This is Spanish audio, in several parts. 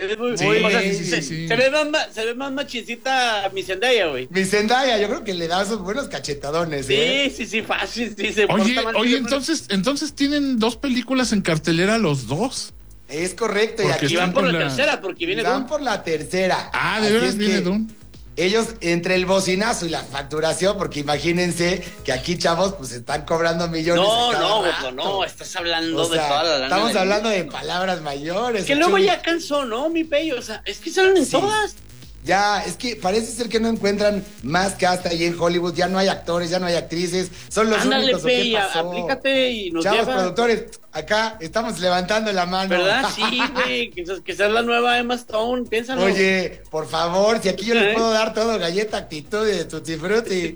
ves muy... Sí, o sea, sí. Se ve más machincita mi Zendaya, güey. Mi Zendaya, yo creo que le da esos buenos cachetadones, Sí, fácil, sí, se porta mal. Oye, entonces tienen 2 películas en cartelera los dos. Es correcto, Porque Y van por la tercera, porque viene van Dune. por la tercera. Ah, ¿de Así veras es viene que Dune? Ellos, entre el bocinazo y la facturación, porque imagínense que aquí, chavos, pues están cobrando millones. No, estás hablando O sea, de toda la lana. estamos hablando de palabras mayores. Que luego Chuy. ya cansó, ¿no, mi pello? O sea, es que salen en todas. Ya, es que parece ser que no encuentran más cast ahí en Hollywood. Ya no hay actores, ya no hay actrices. Son los Ándale, únicos. Pey, ¿Qué pasó? aplícate y nos Chavos lleva. productores, acá estamos levantando la mano. ¿Verdad? Sí, güey, que sea la nueva Emma Stone, piénsalo. Oye, por favor, si aquí yo les puedo dar todo, galleta, actitud de Tutti Frutti.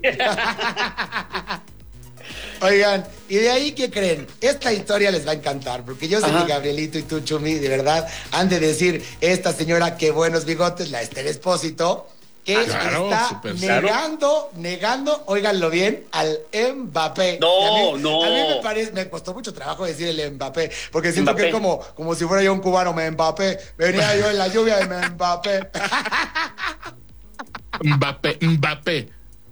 Oigan, y de ahí, ¿qué creen? Esta historia les va a encantar, porque yo sé que Gabrielito y tú, Chumi, de verdad, han de decir, esta señora, qué buenos bigotes, la Esther Espósito, que está negando, óiganlo bien, al Mbappé. No. A mí me costó mucho trabajo decir el Mbappé, porque siento que es como si fuera yo un cubano, me Mbappé, venía yo en la lluvia de me Mbappé. Mbappé.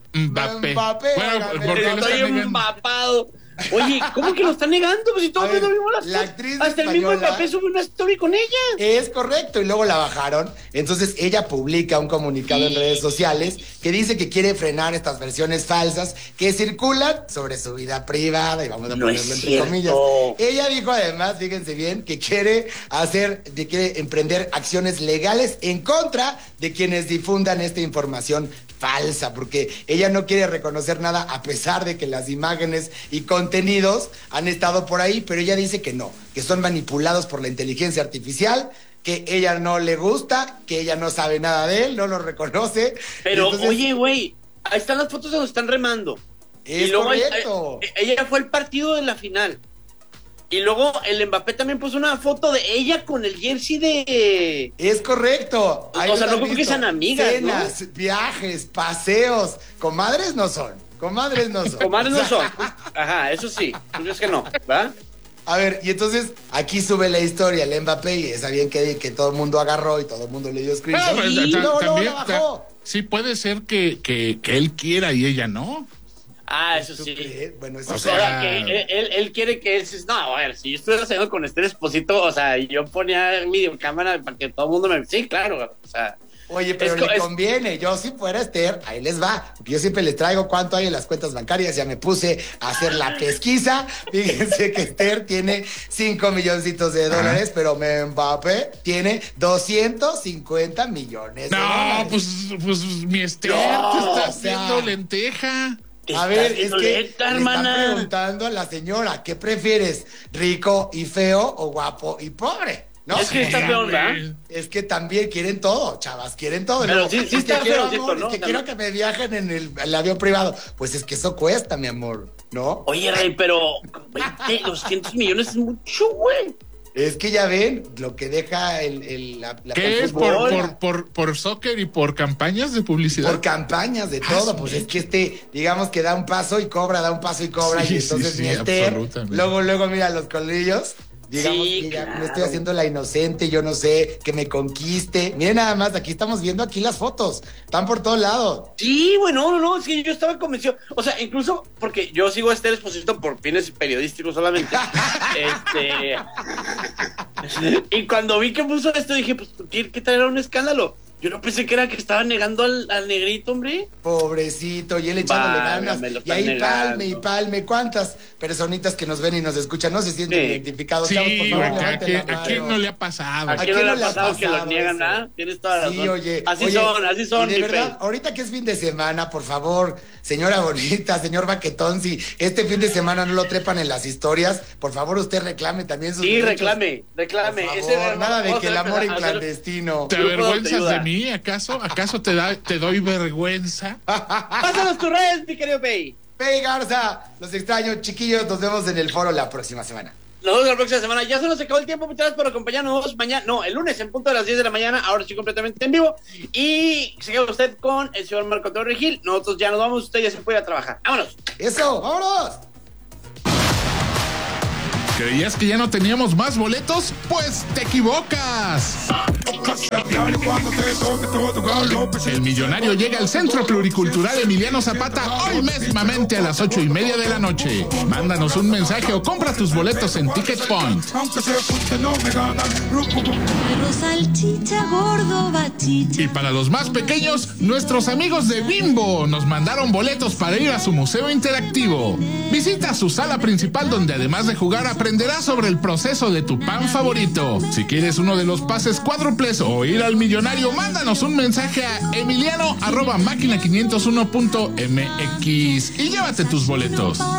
Bueno, porque estoy empapado. Oye, ¿cómo que lo está negando? Pues si todo el mundo vimos las la fotos. actriz Hasta española, el mismo Mbappé sube una story con ella. Es correcto, y luego la bajaron. Entonces ella publica un comunicado en redes sociales que dice que quiere frenar estas versiones falsas que circulan sobre su vida privada, y vamos a ponerlo entre comillas. Ella dijo además, fíjense bien, que quiere emprender acciones legales en contra de quienes difundan esta información falsa, porque ella no quiere reconocer nada a pesar de que las imágenes y contenidos han estado por ahí, pero ella dice que no, que son manipulados por la inteligencia artificial, que ella no le gusta, que ella no sabe nada de él, no lo reconoce. Pero entonces, oye, güey, ahí están las fotos donde están remando. Es y luego correcto. Ella fue al partido de la final. Y luego el Mbappé también puso una foto de ella con el jersey de... Es correcto. O sea, no creo que sean amigas, cenas, ¿no? Viajes, paseos. Comadres no son. Comadres no son. Ajá, eso sí. ¿Tú crees que no? ¿Va? A ver, y entonces aquí sube la historia, el Mbappé, y está bien que todo el mundo agarró y todo el mundo le dio screenshot. Y luego la bajó. Sí, puede ser que él quiera y ella no. Ah, eso sí. Bueno, eso que él quiere que no, a ver, si yo estuviera haciendo con Esther Esposito, o sea, yo ponía videocámara para que todo el mundo me... Sí, claro, o sea... Oye, pero le conviene. Yo si fuera Esther, ahí les va. Porque yo siempre les traigo cuánto hay en las cuentas bancarias. Ya me puse a hacer la pesquisa. Fíjense que Esther tiene 5 milloncitos de dólares, pero Mbappé tiene 250 millones de dólares. Pues mi Esther te está haciendo lenteja. A ver, es que le están preguntando a la señora, ¿qué prefieres? ¿Rico y feo o guapo y pobre? ¿No? Es que está peor, ¿verdad? Es que también quieren todo, chavas, quieren todo. Pero luego, sí está quiero, feo, amor, ¿no? es que quiero que me viajen en el avión privado. Pues es que eso cuesta, mi amor, ¿no? Oye, Rey, pero 200 millones es mucho, güey. Es que ya ven lo que deja la ¿qué es por soccer y por campañas de publicidad? Por campañas de todo, pues es que digamos que da un paso y cobra, y entonces mi Esther, luego mira los colmillos. Digamos que ya me estoy haciendo la inocente, yo no sé, que me conquiste. Miren nada más, aquí estamos viendo aquí las fotos. Están por todos lados. Sí, bueno, no, es que yo estaba convencido. O sea, incluso porque yo sigo a Esther Esposito por fines periodísticos solamente. Y cuando vi que puso esto, dije, pues, ¿qué traerá un escándalo? Yo no pensé que era que estaba negando al negrito, hombre. Pobrecito, y él echándole ganas. Y ahí palme. ¿Cuántas personitas que nos ven y nos escuchan no se sienten identificados? Sí, chavos, por favor, ¿a quién no le ha pasado? ¿A quién no le ha pasado que lo niegan, nada? Tienes toda la razón. Sí, oye. Así son, y de verdad, ahorita que es fin de semana, por favor, señora bonita, señor Baquetón, si este fin de semana no lo trepan en las historias, por favor, usted reclame también sus derechos. Reclame. Por favor, nada de que el amor en clandestino. ¿Te avergüenzas de mí? ¿Acaso te doy vergüenza? Pásanos tus redes, mi querido Pei. Pei Garza, los extraño, chiquillos, nos vemos en el foro la próxima semana. Nos vemos la próxima semana. Ya se nos acabó el tiempo. Muchas gracias por acompañarnos el lunes en punto de las 10 de la mañana. Ahora sí completamente en vivo. Y se queda usted con el señor Marco Antonio Regil. Nosotros ya nos vamos. Usted ya se puede ir a trabajar. ¡Vámonos! ¡Eso! ¡Vámonos! ¿Creías que ya no teníamos más boletos? Pues te equivocas. El millonario llega al Centro Pluricultural Emiliano Zapata hoy mismamente a las 8:30 de la noche. Mándanos un mensaje o compra tus boletos en Ticket Point. Y para los más pequeños, nuestros amigos de Bimbo nos mandaron boletos para ir a su museo interactivo. Visita su sala principal donde además de jugar aprenderás sobre el proceso de tu pan favorito. Si quieres uno de los pases cuádruples o ir al millonario, mándanos un mensaje a emiliano@máquina501.mx y llévate tus boletos.